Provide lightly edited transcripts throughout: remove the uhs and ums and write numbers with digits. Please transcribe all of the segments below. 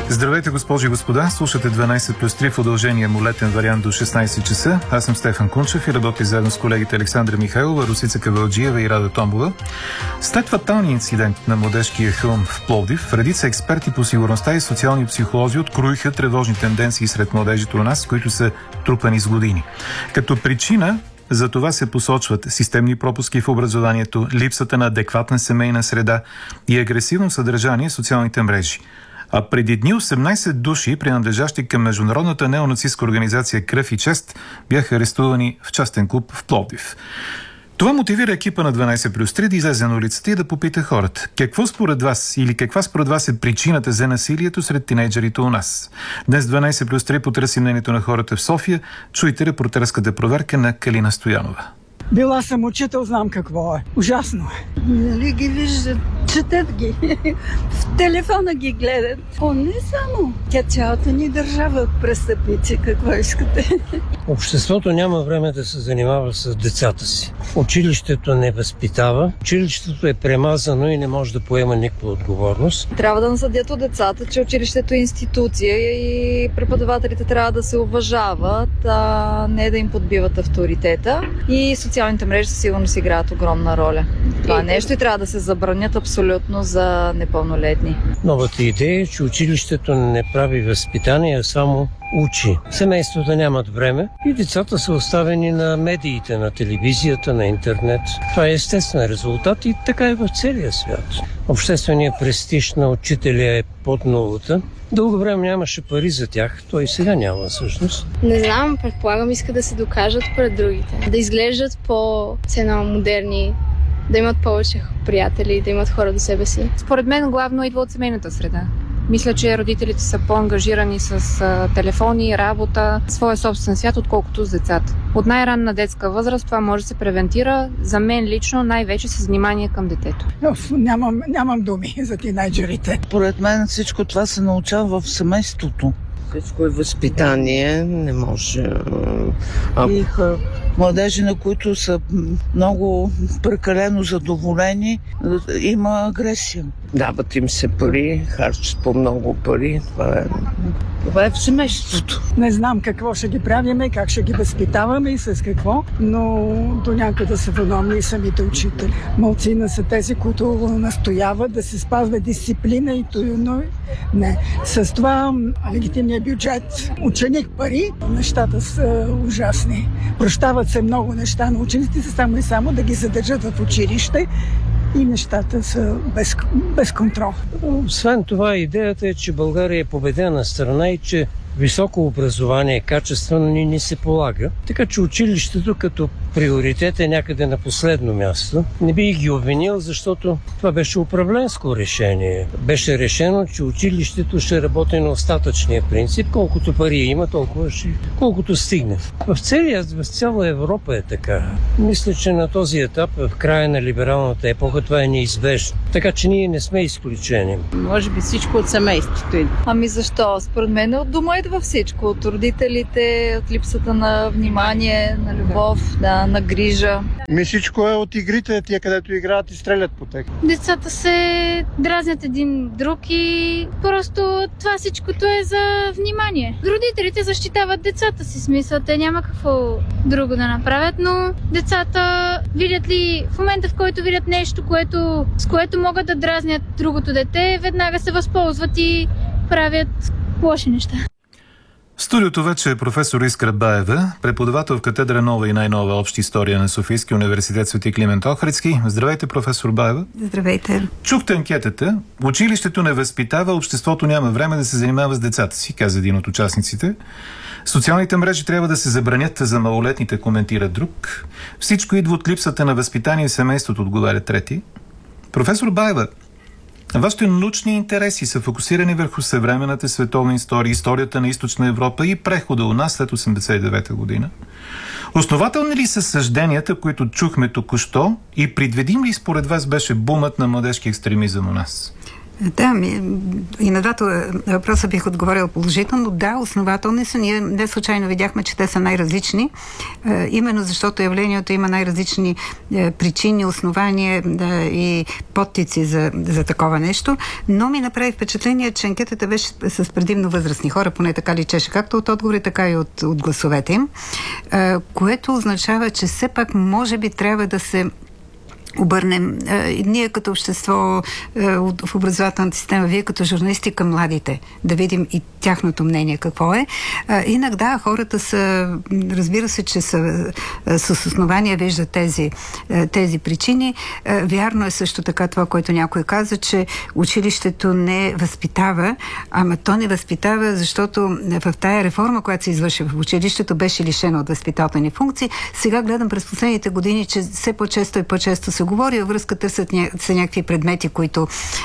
Здравейте, госпожи и господа! Слушате 12+3 в удължение му летен вариант до 16 часа. Аз съм Стефан Кунчев и работя заедно с колегите Александра Михайлова, Русица Кавалджиева и Рада Томбова. След фаталния инцидент на младежкия хълм в Пловдив, редица експерти по сигурността и социални психолози откроиха тревожни тенденции сред младежите у нас, които са трупани с години. Като причина за това се посочват системни пропуски в образованието, липсата на адекватна семейна среда и агресивно съдържание в социалните мрежи. А преди дни 18 души, принадлежащи към международната неонацистска организация Кръв и чест, бяха арестувани в частен клуб в Пловдив. Това мотивира екипа на 12+3 да излезе на улицата и да попита хората. Какво според вас или каква според вас е причината за насилието сред тинейджерите у нас? Днес 12+3 потърси мнението на хората в София. Чуйте репортерската проверка на Калина Стоянова. Била съм учител, знам какво е. Ужасно е. Нали ги виждат, четат ги. В телефона ги гледат. Не само. Тя цялата ни държава от престъпници. Какво искате? Обществото няма време да се занимава с децата си. Училището не възпитава. Училището е премазано и не може да поема никаква отговорност. Трябва да насъдят от децата, че училището е институция и преподавателите трябва да се уважават, а не да им подбиват авторитета. И социалните мрежи със сигурност играят огромна роля. Това нещо и трябва да се забранят абсолютно за непълнолетни. Новата идея е, че училището не прави възпитание, а само учи. Семействата нямат време и децата са оставени на медиите, на телевизията, на интернет. Това е естествен резултат и така е в целия свят. Общественият престиж на учителя е под нулата. Дълго време нямаше пари за тях, той и сега няма всъщност. Не знам, предполагам, иска да се докажат пред другите. Да изглеждат по-модерни, да имат повече приятели, да имат хора до себе си. Според мен главно идва от семейната среда. Мисля, че родителите са по-ангажирани с телефони, работа, своя собствен свят, отколкото с децата. От най-ранна детска възраст това може да се превентира. За мен лично най-вече с внимание към детето. Нямам думи за тинейджерите. Поред мен всичко това се научава в семейството. Всичко е възпитание, не може. И младежи, на които са много прекалено задоволени, има агресия. Дават им се пари, харчат по много пари. Това е в семейството. Не знам какво ще ги правиме, как ще ги възпитаваме и с какво, но до някъде са виновни и самите учители. Малцина са тези, които настояват да се спазва дисциплина и но не. С това легитимния бюджет, ученик пари, нещата са ужасни. Прощават се много неща на учениците, само и само да ги задържат в училище и нещата са без контрол. Освен това, идеята е, че България е победена страна и че високо образование, качествено ни се полага. Така че училището като приоритет е някъде на последно място. Не би ги обвинил, защото това беше управленско решение. Беше решено, че училището ще работи на остатъчния принцип. Колкото пари има, толкова ще, колкото стигне. В цяла Европа е така. Мисля, че на този етап, в края на либералната епоха, това е неизбежно. Така че ние не сме изключени. Може би всичко от семейството. Ами защо? Според мен от дома идва всичко. От родителите, от липсата на внимание, на любов, на грижа. Всичко е от игрите, тия където играят и стрелят по тях. Децата се дразнят един друг и просто това всичкото е за внимание. Родителите защитават децата си, смисъл, те няма какво друго да направят, но децата видят ли в момента, в който видят нещо, с което могат да дразнят другото дете, веднага се възползват и правят лоши неща. В студиото вече е професор Искра Баева, преподавател в катедра Нова и най-нова обща история на Софийския университет Свети Климент Охридски. Здравейте, професор Баева. Здравейте. Чухте анкетата. Училището не възпитава, обществото няма време да се занимава с децата си, каза един от участниците. Социалните мрежи трябва да се забранят, за малолетните, коментира друг. Всичко идва от липсата на възпитание в семейството, отговаря трети. Професор Баева, вашите научни интереси са фокусирани върху съвременната световна история, историята на Източна Европа и прехода у нас след 1989 година. Основателни ли са съжденията, които чухме току-що, и предвидим ли според вас беше бумът на младежки екстремизъм у нас? Да, и на двата въпроса бих отговорила положително. Да, основателни са. Ние не случайно видяхме, че те са най-различни. Именно защото явлението има най-различни причини, основания и подтици за такова нещо. Но ми направи впечатление, че анкетата беше с предимно възрастни хора, поне така личеше, както от отговори, така и от гласовете им. Което означава, че все пак може би трябва да се обърнем ние като общество в образователната система, вие като журналисти към младите, да видим и тяхното мнение какво е. Инак да, хората са, разбира се, че са с основания виждат тези причини. Вярно е също така това, което някой каза, че училището не възпитава, ама то не възпитава, защото в тая реформа, която се извърши в училището, беше лишено от възпитателни функции. Сега гледам през последните години, че все по-често и по-често се говори във връзка търсят са някакви предмети, които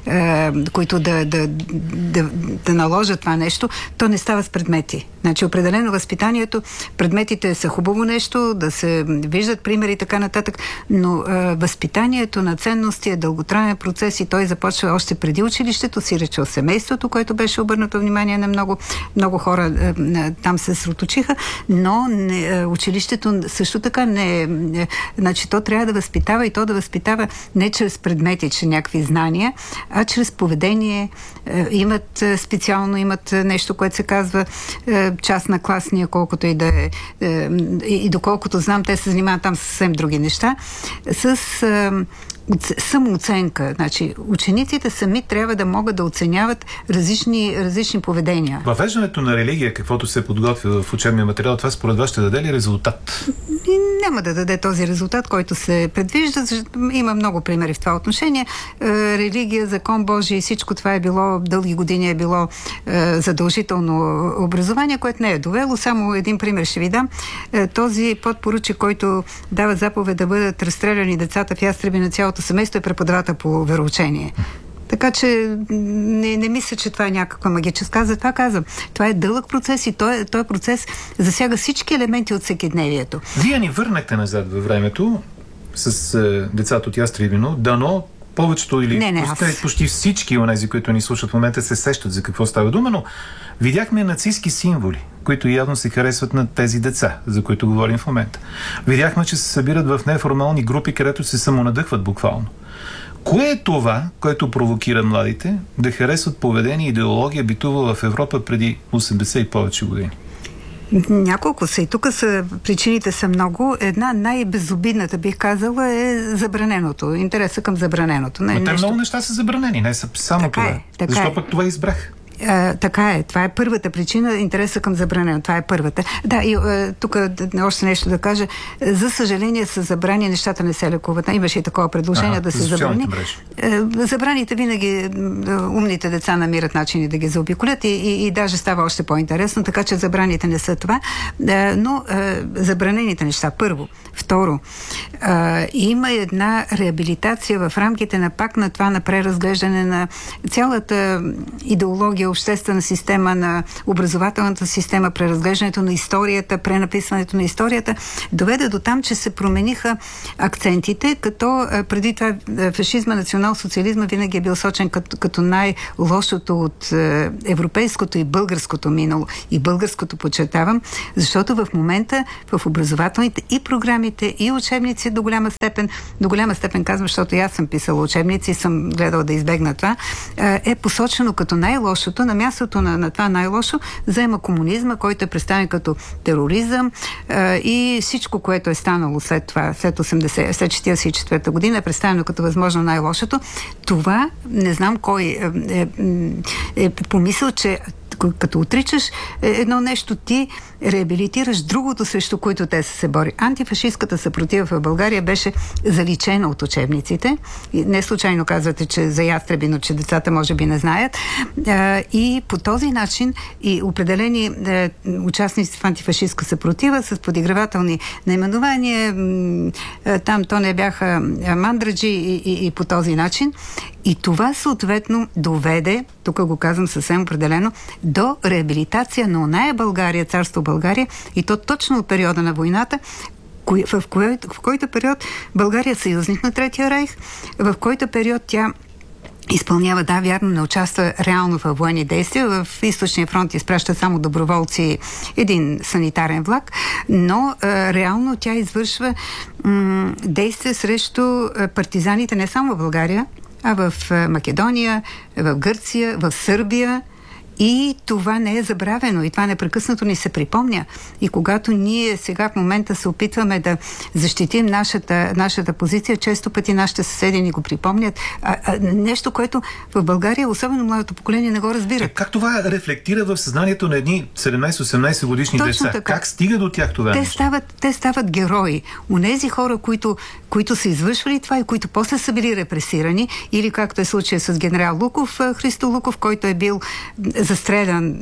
да наложат това нещо. То не става с предмети. Значи определено възпитанието, предметите са хубаво нещо, да се виждат примери и така нататък, но възпитанието на ценности е дълготраен процес и той започва още преди училището, си рече от семейството, което беше обърнато внимание на много хора там се сроточиха, но училището също така значи то трябва да възпитава и то да възпитава не чрез предмети, че някакви знания, а чрез поведение. Имат нещо, което се казва част на класния, колкото и да е. И доколкото знам, те се занимават там с съвсем други неща. С самооценка. Значи, учениците сами трябва да могат да оценяват различни поведения. Въвеждането на религия, каквото се подготвя в учебния материал, това според вас ще даде ли резултат? Няма да даде този резултат, който се предвижда. Има много примери в това отношение. Религия, закон Божий и всичко това дълги години е било задължително образование, което не е довело. Само един пример ще ви дам. Този подпоручик, който дава заповед да бъдат разстреляни децата в ястреби на цялото семейство, е преподавател по вероучение. Така че не мисля, че това е някаква магическа. Затова казвам. Това е дълъг процес и този процес засяга всички елементи от всекидневието. Вие ни върнахте назад във времето с децата от Ястребино. Дано повечето или почти всички онези, които ни слушат в момента, се сещат за какво става дума, но видяхме нацистски символи, които явно се харесват на тези деца, за които говорим в момента. Видяхме, че се събират в неформални групи, където се самонадъхват буквално. Кое е това, което провокира младите да харесват поведение и идеология, битува в Европа преди 80 и повече години? Няколко са и тук причините са много. Една най-безобидната, бих казала, е забраненото. Интереса към забраненото. Но те много неща са забранени, не са само това. Защо пък това избрах? Така е. Това е първата причина. Интереса към забранено. Това е първата. Да, и тук още нещо да кажа. За съжаление, с забрани нещата не се лекуват. Имаше и такова предложение да се забрани. Забраните винаги умните деца намират начини да ги заобиколят и даже става още по-интересно, така че забраните не са това. Но забранените неща, първо. Второ, има една реабилитация в рамките на пак на това, на преразглеждане на цялата идеология, обществена система, на образователната система, преразглеждането на историята, пренаписването на историята, доведе до там, че се промениха акцентите, като преди това фашизма, национал-социализма винаги е бил сочен като най-лошото от европейското и българското минало. И българското подчертавам, защото в момента в образователните и програмите, и учебници до голяма степен казвам, защото и аз съм писала учебници и съм гледала да избегна това, е посочено като най-лошото. На мястото на това най-лошо заема комунизма, който е представен като тероризъм и всичко, което е станало след това, след 1944 година, е представено като възможно най-лошото. Това не знам кой е помислил, че като отричаш едно нещо, ти реабилитираш другото, срещу което те са се бори. Антифашистката съпротива в България беше заличена от учебниците. Не случайно казвате, че за Ястребино, че децата може би не знаят. И по този начин и определени участници в антифашистка съпротива с подигравателни наименования, там то не бяха мандраджи и по този начин. И това съответно доведе, тук го казвам съвсем определено, до реабилитация на оная България, царство България, и то точно от периода на войната, в който период България съюзник на Третия рейх, в който период тя изпълнява, да, вярно, не участва реално във военни действия. В Източния фронт изпращат само доброволци, един санитарен влак, но реално тя извършва действия срещу партизаните не само в България, а в Македония, в Гърция, в Сърбия. И това не е забравено и това непрекъснато ни се припомня. И когато ние сега в момента се опитваме да защитим нашата позиция, често пъти нашите съседи ни го припомнят. Нещо, което в България, особено младото поколение, не го разбира. Как това рефлектира в съзнанието на едни 17-18 годишни деца? Така. Как стига до тях това? Те стават герои. Онези хора, които са извършвали това и които после са били репресирани, или както е случая с генерал Луков, Христо Луков, който е бил застрелян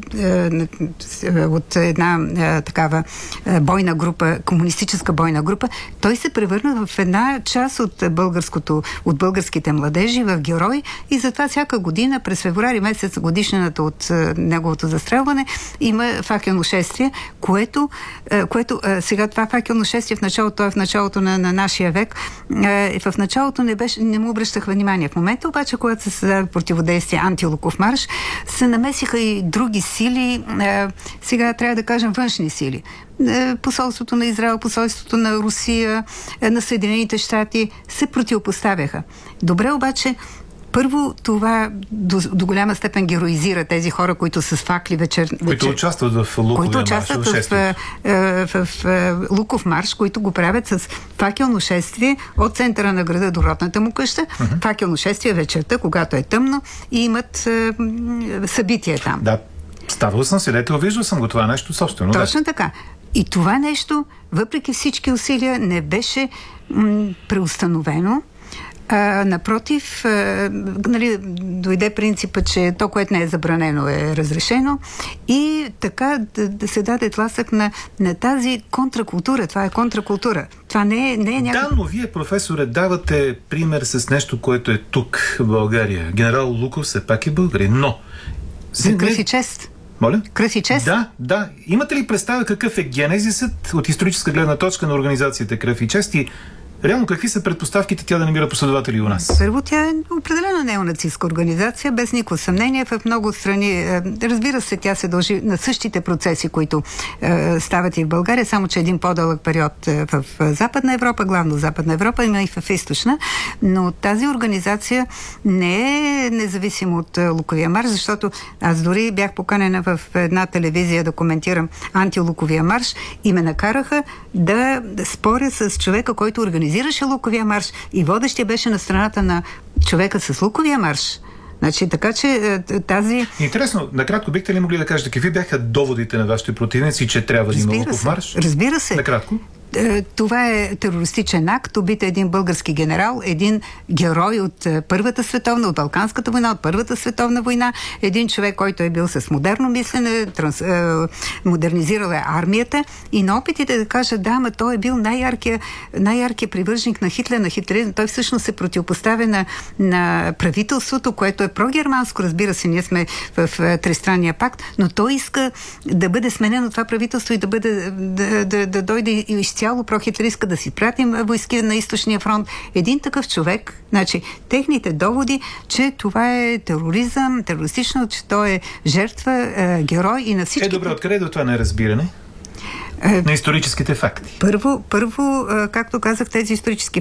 от една такава бойна група, комунистическа бойна група, той се превърна в една част от българските младежи в герой и затова всяка година през февруари месец, годишнината от неговото застрелване, има факелно шествие, което сега това факелно шествие в началото на нашия век, в началото не му обръщах внимание. В момента обаче, когато се създаде противодействие антилуков марш, се намесиха и други сили, сега трябва да кажем външни сили. Посолството на Израел, посолството на Русия, на Съединените щати се противопоставяха. Добре, обаче първо, това до голяма степен героизира тези хора, които с факли които участват в Луков марш, които го правят с факелно шествие от центъра на града до родната му къща. Факелно шествие вечерта, когато е тъмно и имат събитие там. Да, ставал съм свидетел, виждал съм го това нещо собствено. Точно така. И това нещо, въпреки всички усилия, не беше преустановено. Напротив, дойде принципа, че то, което не е забранено, е разрешено и така да се даде тласък на тази контракултура. Това е контракултура. Това не е някакъв... Да, но вие, професоре, давате пример с нещо, което е тук, в България. Генерал Луков все пак е българин, но... За кръв и чест. Моля? Кръв и чест? Да. Имате ли представа какъв е генезисът от историческа гледна точка на организацията Кръв и чест и реално какви са предпоставките тя да намира последователи у нас? Първо, тя е определено неонацистска организация, без никакво съмнение. В много страни, разбира се, тя се дължи на същите процеси, които стават и в България, само че един по-дълъг период в Западна Европа, главно в Западна Европа, има и в Източна. Но тази организация не е независима от Луковия марш, защото аз дори бях поканена в една телевизия да коментирам антилуковия марш и ме накараха да споря с човека, който организираше Луковия марш и водещия беше на страната на човека с Луковия марш. Значи, така че тази... Интересно, накратко бихте ли могли да кажете какви бяха доводите на вашите противници, че трябва да има Луков марш? Разбира се. Накратко. Това е терористичен акт. Убит е един български генерал, един герой от Първата световна, от Балканската война, от Първата световна война, един човек, който е бил с модерно мислене, модернизирал е армията и на опитите да кажа, да, ама той е бил най-яркият привърженик на Хитлер, на хитлеризм. Той всъщност се противопоставя на правителството, което е прогерманско, разбира се, ние сме в Тристранния пакт, но той иска да бъде сменено това правителство и да дойде изцяло прохитлеристка, да си пратим войски на Източния фронт. Един такъв човек, значи, техните доводи, че това е тероризъм, терористично, че той е жертва, герой и на всички... Добре, откъде до това неразбиране? На историческите факти. Първо, както казах, тези исторически